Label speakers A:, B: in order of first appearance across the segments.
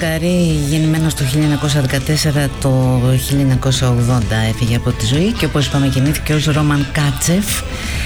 A: Ποργκαρί, γεννημένος το 1914, το 1980 έφυγε από τη ζωή και όπως είπαμε γεννήθηκε ως Ρόμαν Κάτσεφ,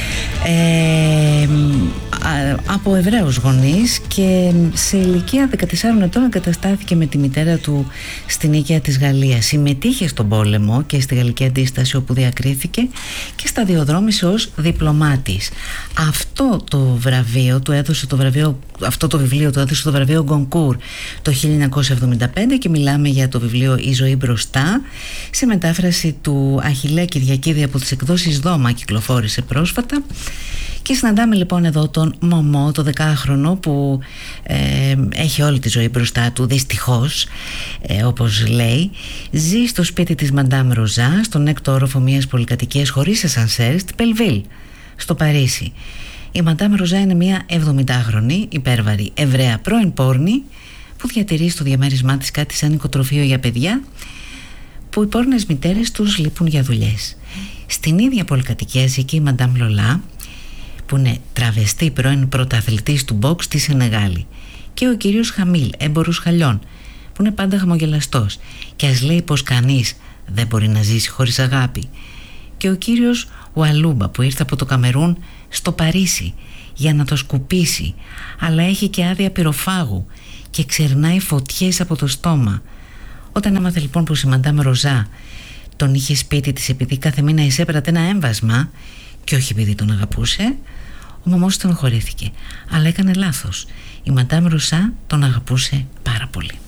A: από Εβραίους γονείς, και σε ηλικία 14 ετών εγκαταστάθηκε με τη μητέρα του στην οικία της Γαλλίας. Συμμετείχε στον πόλεμο και στη Γαλλική Αντίσταση, όπου διακρίθηκε, και σταδιοδρόμησε ως διπλωμάτης. Αυτό το βιβλίο του έδωσε το βραβείο Γκονκούρ το 1975 και μιλάμε για το βιβλίο «Η ζωή μπροστά», σε μετάφραση του Αχιλλέα Κυριακίδη από τις εκδόσεις Δώμα, κυκλοφόρησε πρόσφατα. Και συναντάμε λοιπόν εδώ τον Μωμό, το 10χρονο, που έχει όλη τη ζωή μπροστά του, δυστυχώς, όπως λέει. Ζει στο σπίτι της Μαντάμ Ροζά, στον έκτο όροφο μιας πολυκατοικίας χωρίς ασανσέρ, στη Πελβίλ, στο Παρίσι. Η Μαντάμ Ροζά είναι μια 70χρονη, υπέρβαρη Εβραία πρώην πόρνη, που διατηρεί στο διαμέρισμά της κάτι σαν οικοτροφείο για παιδιά, που οι πόρνες μητέρες τους λείπουν για δουλειές. Στην ίδια πολυκατοικία ζει και η Μαντάμ Λολά, που είναι τραβεστή πρώην πρωταθλητής του box στη Σενεγάλη, και ο κύριος Χαμίλ, έμπορος χαλιών, που είναι πάντα χαμογελαστός και ας λέει πως κανείς δεν μπορεί να ζήσει χωρίς αγάπη, και ο κύριος Ουαλούμπα, που ήρθε από το Καμερούν στο Παρίσι για να το σκουπίσει, αλλά έχει και άδεια πυροφάγου και ξερνάει φωτιές από το στόμα. Όταν έμαθε λοιπόν πως η Μαντάμ Ροζά τον είχε σπίτι της επειδή κάθε μήνα εισέπραται ένα έμβασμα και όχι επειδή τον αγαπούσε, ο μαμός στενοχωρήθηκε, αλλά έκανε λάθος. Η Μαντάμ Ροζά τον αγαπούσε πάρα πολύ.